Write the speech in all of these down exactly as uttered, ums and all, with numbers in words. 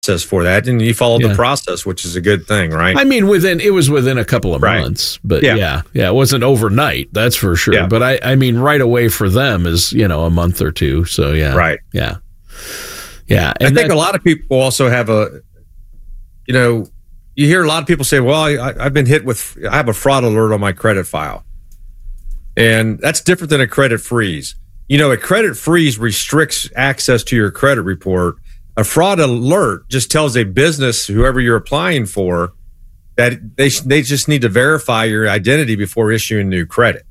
for that, and you followed Yeah. the process, which is a good thing, right? I mean, within it was within a couple of Right. months, but Yeah. yeah. yeah, it wasn't overnight, that's for sure. Yeah. But I, I mean, right away for them is you know a month or two. So yeah, Right. yeah, yeah. I And think that- a lot of people also have a, you know, you hear a lot of people say, well, I, I've been hit with, I have a fraud alert on my credit file. And that's different than a credit freeze. You know, a credit freeze restricts access to your credit report. A fraud alert just tells a business, whoever you're applying for, that they they just need to verify your identity before issuing new credit.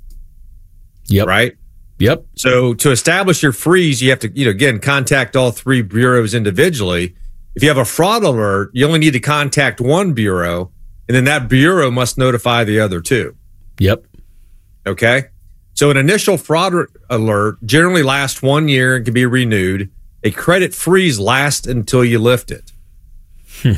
Yep. Right? Yep. So to establish your freeze, you have to, you know, again, contact all three bureaus individually. If you have a fraud alert, you only need to contact one bureau, and then that bureau must notify the other two. Yep. Okay? So an initial fraud alert generally lasts one year and can be renewed. A credit freeze lasts until you lift it. Hmm.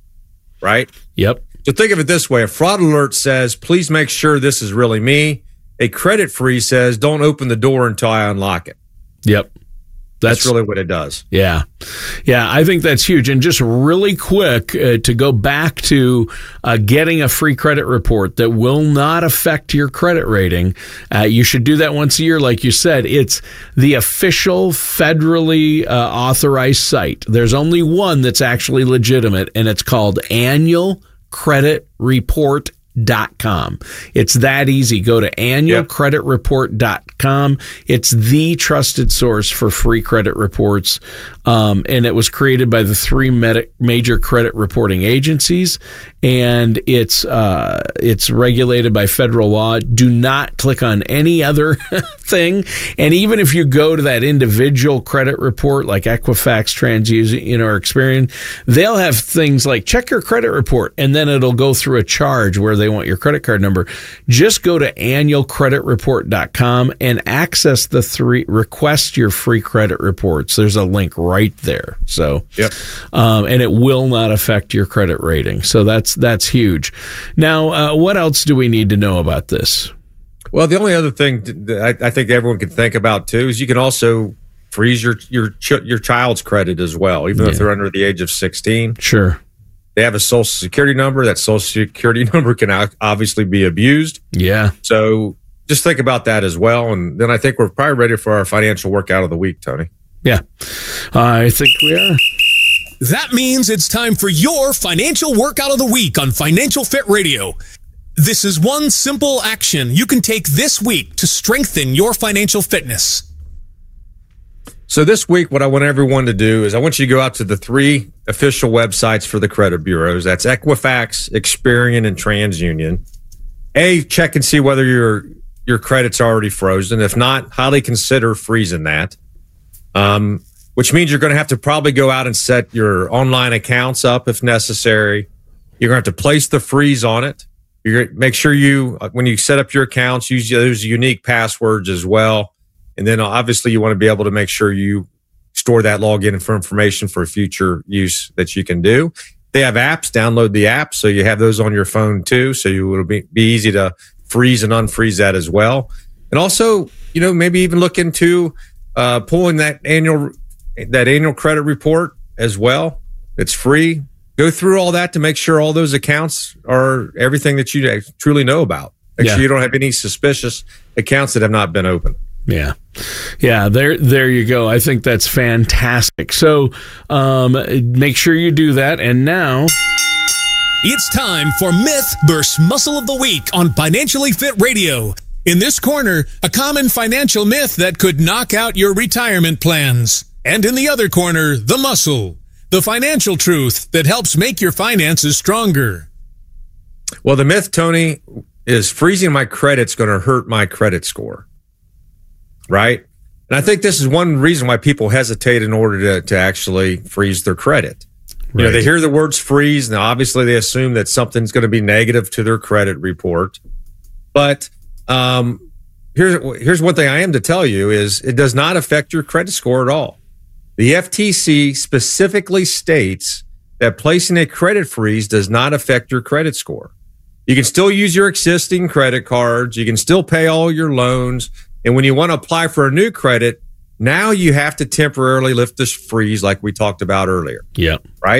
Right? Yep. So think of it this way. A fraud alert says, please make sure this is really me. A credit freeze says, don't open the door until I unlock it. Yep. That's, That's really what it does. Yeah. Yeah, I think that's huge. And just really quick uh, to go back to uh, getting a free credit report that will not affect your credit rating. Uh, you should do that once a year, like you said. It's the official federally uh, authorized site. There's only one that's actually legitimate, and it's called annual credit report dot com. It's that easy. Go to annual credit report dot com. It's the trusted source for free credit reports. Um, and it was created by the three med- major credit reporting agencies, and it's uh, it's regulated by federal law. Do not click on any other thing. And even if you go to that individual credit report, like Equifax, TransUnion, or Experian, they'll have things like check your credit report, and then it'll go through a charge where they want your credit card number. Just go to annual credit report dot com and access the three, request your free credit reports. There's a link right there. So, yep. um, and it will not affect your credit rating. So that's, that's huge. Now, uh, what else do we need to know about this? Well, the only other thing that I, I think everyone can think about too is you can also freeze your, your, ch- your child's credit as well, even Yeah. if they're under the age of sixteen. Sure. They have a social security number. That social security number can obviously be abused. Yeah. So just think about that as well. And then I think we're probably ready for our financial workout of the week, Tony. Yeah. I think we are. That means it's time for your financial workout of the week on Financial Fit Radio. This is one simple action you can take this week to strengthen your financial fitness. So this week, what I want everyone to do is I want you to go out to the three official websites for the credit bureaus. That's Equifax, Experian, and TransUnion. A, check and see whether your your credit's already frozen. If not, highly consider freezing that. Um, which means you're going to have to probably go out and set your online accounts up if necessary. You're going to have to place the freeze on it. You're going to make sure you, when you set up your accounts, use those unique passwords as well. And then obviously you want to be able to make sure you store that login for information for future use that you can do. They have apps, download the app. So you have those on your phone too. So you will be, be easy to freeze and unfreeze that as well. And also, you know, maybe even look into uh, pulling that annual, that annual credit report as well. It's free. Go through all that to make sure all those accounts are everything that you truly know about. Make Yeah. sure you don't have any suspicious accounts that have not been opened. Yeah. Yeah, there there you go. I think that's fantastic. So um, make sure you do that. And now It's time for Myth versus Muscle of the Week on Financially Fit Radio. In this corner, a common financial myth that could knock out your retirement plans. And in the other corner, the muscle, the financial truth that helps make your finances stronger. Well, the myth, Tony, is freezing my credit's going to hurt my credit score. Right? And I think this is one reason why people hesitate in order to, to actually freeze their credit. You know, they hear the words freeze. Now, obviously, they assume that something's going to be negative to their credit report. But um, here's, here's one thing I am to tell you is it does not affect your credit score at all. The F T C specifically states that placing a credit freeze does not affect your credit score. You can still use your existing credit cards. You can still pay all your loans. And when you want to apply for a new credit, Now you have to temporarily lift this freeze like we talked about earlier. Yeah. Right?